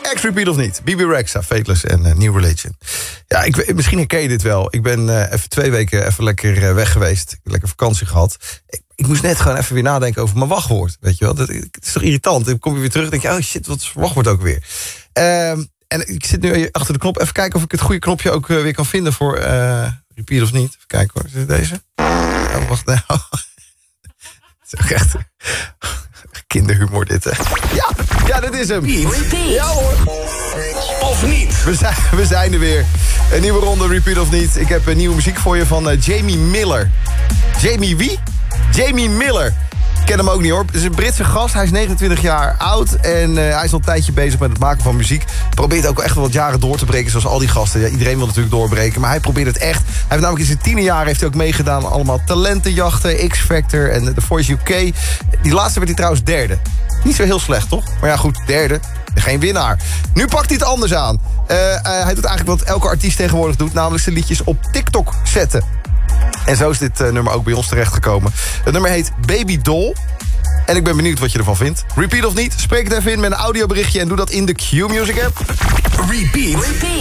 X, Repeat of niet. BB Rexha, Fateless en New Religion. Ja, misschien herken je dit wel. Ik ben even 2 weken even lekker weg geweest. Ik heb lekker vakantie gehad. Ik moest net gewoon even weer nadenken over mijn wachtwoord. Weet je wel, het is toch irritant. Dan kom je weer terug en denk je, oh shit, wat is wachtwoord ook weer? En ik zit nu achter de knop. Even kijken of ik het goede knopje ook weer kan vinden voor Repeat of niet. Even kijken hoor, is dit deze? Oh, wacht nou. Het is ook echt kinderhumor dit, hè. Ja, dit is hem. Repeat. Ja hoor. Of niet. We zijn er weer. Een nieuwe ronde, Repeat of niet. Ik heb nieuwe muziek voor je van Jamie Miller. Jamie wie? Jamie Miller. Ik ken hem ook niet hoor. Het is een Britse gast. Hij is 29 jaar oud. En hij is al een tijdje bezig met het maken van muziek. Probeert ook echt wel wat jaren door te breken. Zoals al die gasten. Ja, iedereen wil natuurlijk doorbreken. Maar hij probeert het echt. Hij heeft namelijk in zijn 10e jaar heeft hij ook meegedaan. Allemaal talentenjachten, X-Factor en The Voice UK. Die laatste werd hij trouwens 3e. Niet zo heel slecht, toch? Maar ja, goed, 3e. Geen winnaar. Nu pakt hij het anders aan. Hij doet eigenlijk wat elke artiest tegenwoordig doet. Namelijk zijn liedjes op TikTok zetten. En zo is dit nummer ook bij ons terechtgekomen. Het nummer heet Baby Doll. En ik ben benieuwd wat je ervan vindt. Repeat of niet? Spreek het even in met een audioberichtje en doe dat in de Q-Music app. Repeat.